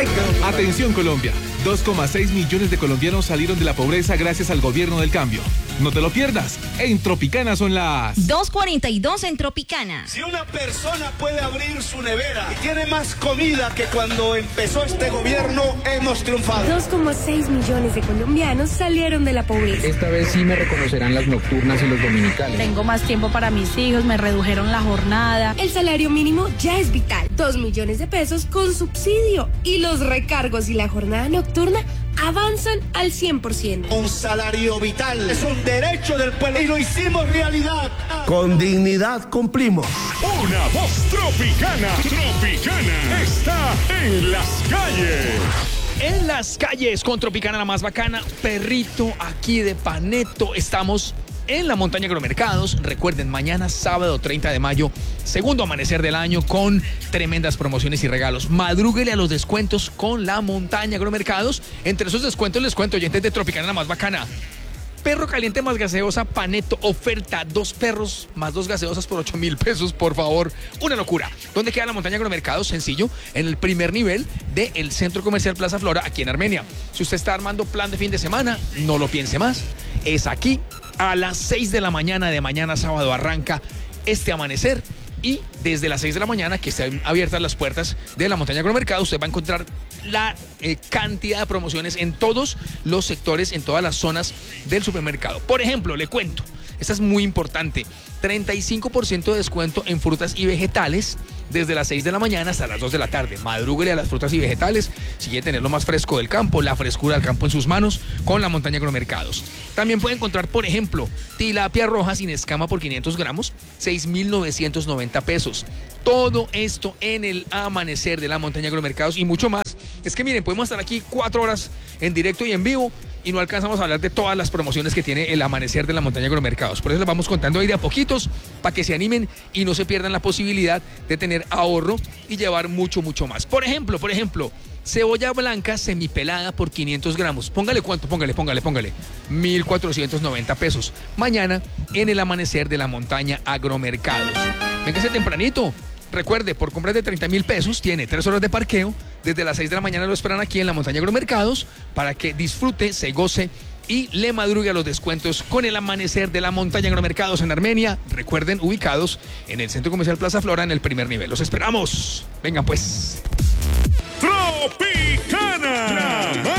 Atención Colombia, 2,6 millones de colombianos salieron de la pobreza gracias al gobierno del cambio. No te lo pierdas, en Tropicana son las 2:42 en Tropicana. Si una persona puede abrir su nevera y tiene más comida que cuando empezó este gobierno, hemos triunfado. 2,6 millones de colombianos salieron de la pobreza. Esta vez sí me reconocerán las nocturnas y los dominicales. Tengo más tiempo para mis hijos, me redujeron la jornada. El salario mínimo ya es vital, 2 millones de pesos con subsidio. Y los recargos y la jornada nocturna avanzan al 100%. Un salario vital es un derecho del pueblo y lo hicimos realidad. Con dignidad cumplimos. Una voz tropicana. Tropicana está en las calles. En las calles con Tropicana la más bacana, perrito aquí de Paneto. Estamos en la montaña Agromercados. Recuerden, mañana sábado 30 de mayo, segundo amanecer del año con tremendas promociones y regalos. Madrúguele a los descuentos con la montaña Agromercados. Entre esos descuentos les cuento, oyentes de Tropicana la más bacana. Perro caliente más gaseosa Paneto, oferta 2 perros más 2 gaseosas por 8.000 pesos, por favor. Una locura. ¿Dónde queda la montaña Agromercados? Sencillo, en el primer nivel del Centro Comercial Plaza Flora, aquí en Armenia. Si usted está armando plan de fin de semana, no lo piense más. Es aquí, a las 6 de la mañana de mañana sábado arranca este amanecer. Y desde las 6 de la mañana, que están abiertas las puertas de la montaña Agromercado, usted va a encontrar la cantidad de promociones en todos los sectores, en todas las zonas del supermercado. Por ejemplo, le cuento, esta es muy importante, 35% de descuento en frutas y vegetales desde las 6 de la mañana hasta las 2 de la tarde. Madrúguele a las frutas y vegetales si quiere tener lo más fresco del campo, la frescura del campo en sus manos con la montaña Agromercados. También puede encontrar, por ejemplo, tilapia roja sin escama por 500 gramos, 6.990 pesos. Todo esto en el amanecer de la montaña Agromercados y mucho más. Es que miren, podemos estar aquí 4 horas en directo y en vivo y no alcanzamos a hablar de todas las promociones que tiene el amanecer de la montaña Agromercados. Por eso les vamos contando ahí de a poquitos para que se animen y no se pierdan la posibilidad de tener ahorro y llevar mucho, mucho más. Por ejemplo, cebolla blanca semipelada por 500 gramos. Póngale cuánto, póngale. 1.490 pesos. Mañana en el amanecer de la montaña Agromercados. Véngase tempranito. Recuerde, por compras de 30.000 pesos tiene 3 horas de parqueo. Desde las 6 de la mañana lo esperan aquí en la montaña Agromercados para que disfrute, se goce y le madrugue a los descuentos con el amanecer de la montaña Agromercados en Armenia. Recuerden, ubicados en el Centro Comercial Plaza Flora en el primer nivel. Los esperamos. Vengan pues. Tropicana, la